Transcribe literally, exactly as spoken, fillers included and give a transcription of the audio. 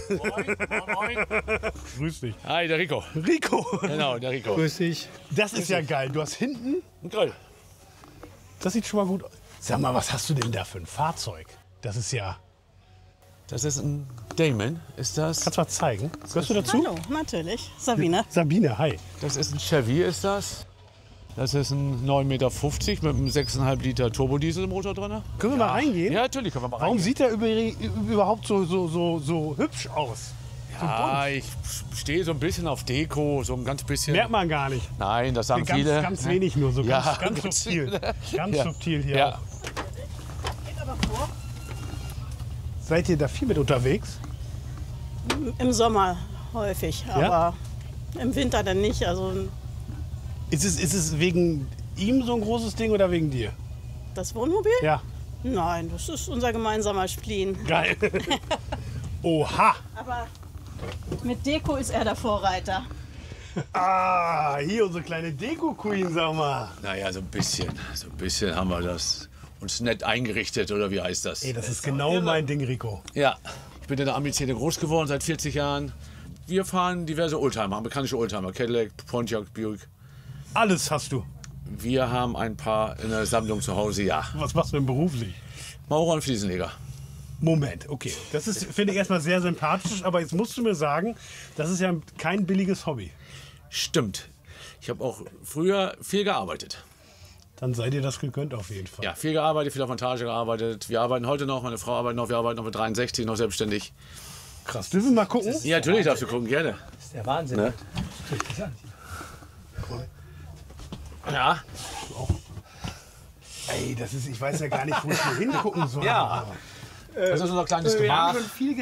Moin, moin. Grüß dich. Hi, der Rico. Rico. Genau, der Rico. Grüß dich. Das ist ja geil. Du hast hinten, Ein Grill. das sieht schon mal gut aus. Sag mal, was hast du denn da für ein Fahrzeug? Das ist ja, Das ist ein Damon, ist das? kannst du mal zeigen? Gehörst du dazu? Hallo, natürlich. Sabine. Sabine, hi. Das ist ein Chevy, ist das? Das ist ein neun Meter fünfzig mit einem sechs Komma fünf Liter Turbodieselmotor drin. Können wir mal reingehen? Ja, natürlich, können wir mal Warum rein. sieht er über, überhaupt so, so, so, so hübsch aus? Ja, ich stehe so ein bisschen auf Deko, so ein ganz bisschen. Merkt man gar nicht. Nein, das sagen Ganz, viele. ganz wenig nur, so Ja, ganz, ganz ganz- subtil. Ganz Ja. subtil hier. Ja. Seid ihr da viel mit unterwegs? Im Sommer häufig, aber im Winter dann nicht. Also Ist es, ist es wegen ihm so ein großes Ding oder wegen dir? das Wohnmobil? Ja. Nein, das ist unser gemeinsamer Spleen. Geil. Oha. Aber mit Deko ist er der Vorreiter. Ah, hier unsere kleine Deko-Queen, sag mal. Naja, so ein bisschen. So ein bisschen haben wir das uns nett eingerichtet, oder wie heißt das? Ey, das ist genau mein Ding, Rico. Ja, ich bin in der Ami-Szene groß geworden, seit vierzig Jahren. Wir fahren diverse Oldtimer, amerikanische Oldtimer, Cadillac, Pontiac, Buick. Alles hast du. Wir haben ein paar in der Sammlung zu Hause, ja. Was machst du denn beruflich? Maurer und Fliesenleger. Moment, okay. Das ist, finde ich erstmal sehr sympathisch, aber jetzt musst du mir sagen, das ist ja kein billiges Hobby. Stimmt. Ich habe auch früher viel gearbeitet. Dann seid ihr das gegönnt auf jeden Fall. Ja, viel gearbeitet, viel auf Montage gearbeitet. Wir arbeiten heute noch, meine Frau arbeitet noch, wir arbeiten noch mit dreiundsechzig, noch selbstständig. Krass. Dürfen wir mal gucken? Ja, natürlich darfst du gucken, gerne. Das ist der Wahnsinn. Ne? Ja, Ey, das ist, ich weiß ja gar nicht, wo ich hier hingucken soll. Ja. das ist unser kleines Gemach. viel